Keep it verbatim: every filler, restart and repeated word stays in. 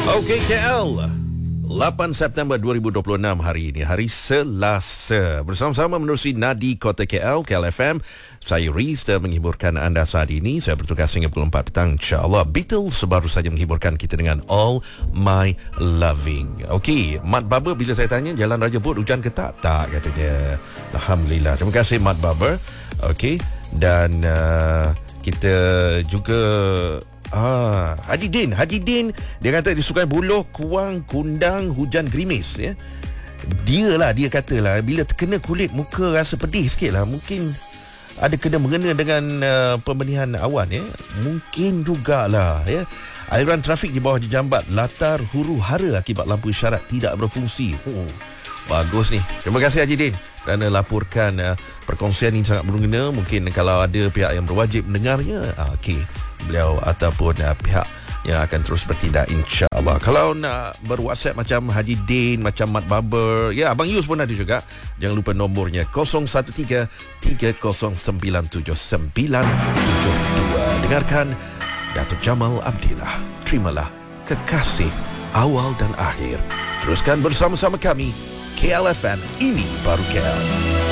Okey, K L. lapan September dua ribu dua puluh enam hari ini, hari Selasa. Bersama-sama menerusi Nadi Kota K L, K L F M. Saya Riz dan menghiburkan anda saat ini. Saya bertugas hingga pukul empat petang, insyaAllah. Beatles baru saja menghiburkan kita dengan All My Loving. Okey, Mat Baba bila saya tanya Jalan Raja Bot hujan ke tak? Tak, katanya. Alhamdulillah. Terima kasih Mat Baba. Okey, dan uh, kita juga Ah, Haji Din, Haji Din dia kata di Sungai Buloh, Kuang, Kundang hujan gerimis ya. Dia lah, dia katalah bila terkena kulit muka rasa pedih sikit lah. Mungkin ada kena mengena dengan uh, pembenihan awan ya. Mungkin jugalah ya. Aliran trafik di bawah Jambat latar huru hara akibat lampu isyarat tidak berfungsi. Oh, bagus ni. Terima kasih Haji Din kerana laporkan uh, perkongsian ini sangat berguna. Mungkin kalau ada pihak yang berwajib mendengarnya, uh, okey, beliau ataupun uh, pihak yang akan terus bertindak, insya-Allah. Kalau nak ber-WhatsApp macam Haji Din, macam Mat Baber, ya, Abang Yus pun ada juga. Jangan lupa nombornya kosong satu tiga tiga kosong sembilan tujuh sembilan tujuh dua. Dengarkan Datuk Jamal Abdillah, Terimalah Kekasih Awal dan Akhir. Teruskan bersama-sama kami K L F M, ini baru K L.